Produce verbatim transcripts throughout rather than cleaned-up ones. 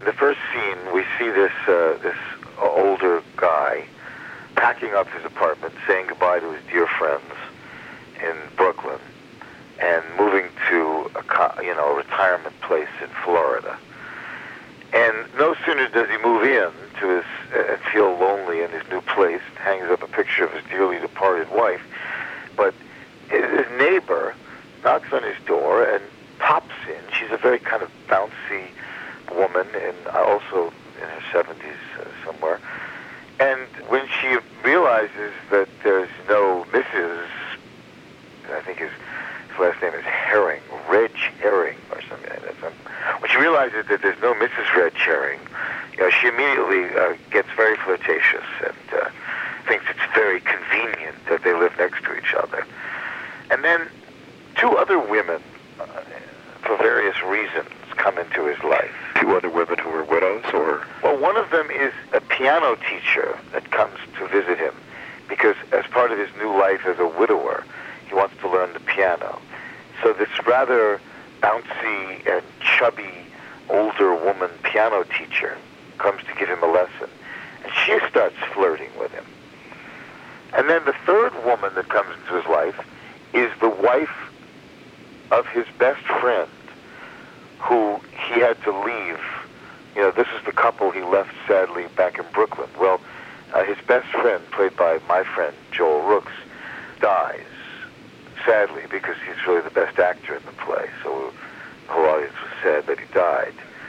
the first scene, we see this uh, this older guy packing up his apartment, saying goodbye to his dear friends in Brooklyn, and moving to a co- you know a retirement place in Florida. And no sooner does he move in to his uh, and feel lonely in his new place, hangs up a picture of his dearly departed wife, but his his neighbor knocks on his door and pops in. She's a very kind of bouncy woman, and also in her seventies uh, somewhere. And when she realizes that there's no Missus I think his, his last name is Herring, Reg Herring, or something like that. When she realizes that there's no Missus Reg Herring, you know, she immediately uh, gets very flirtatious and uh, thinks it's very convenient that they live next to each other. And then two other women, uh, for various reasons, come into his life. Two other women who are widows, or? Well, one of them is a piano teacher that comes to visit him because as part of his new life as a widower, he wants to learn the piano. So this rather bouncy and chubby older woman piano teacher comes to give him a lesson, and she starts flirting with him. And then the third woman that comes into his life is the wife of his best friend, who he had to leave. You know, this is the couple he left, sadly, back in Brooklyn. Well, uh, his best friend, played by my friend Joel Rooks, dies, sadly, because he's really the best actor in the play. So the whole audience was sad that he died.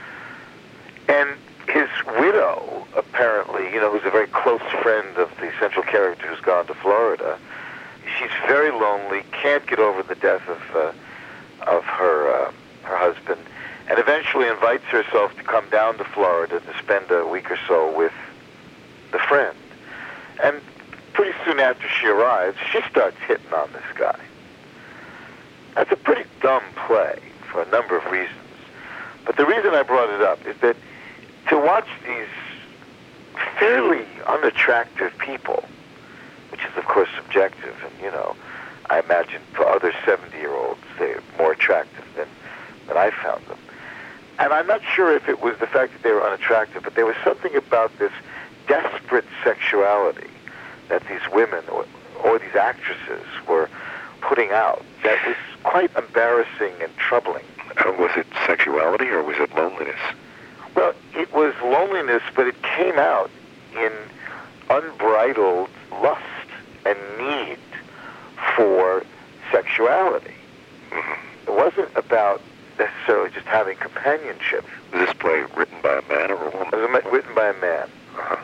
And his widow, apparently, you know, who's a very close friend of the central character who's gone to Florida, she's very lonely, can't get over the death of uh, of her uh, her husband, and eventually invites herself to come down to Florida to spend a week or so with the friend. And pretty soon after she arrives, she starts hitting on this guy. That's a pretty dumb play for a number of reasons. But the reason I brought it up is that to watch these fairly unattractive people, which is of course subjective, and you know, I imagine for other seventy-year-olds they're more attractive than, than I found them. And I'm not sure if it was the fact that they were unattractive, but there was something about this desperate sexuality that these women or, or these actresses were putting out that was quite embarrassing and troubling. Uh, was it sexuality or was it loneliness? Well, it was loneliness, but it came out in unbridled lust and need for sexuality. Mm-hmm. It wasn't about necessarily just having companionship. Was this play written by a man or a woman? It was written by a man. Uh-huh.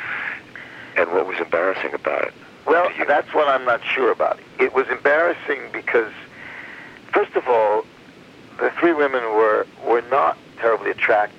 And what was embarrassing about it? Well, you... that's what I'm not sure about. It was embarrassing because, first of all, the three women were, were not terribly attractive.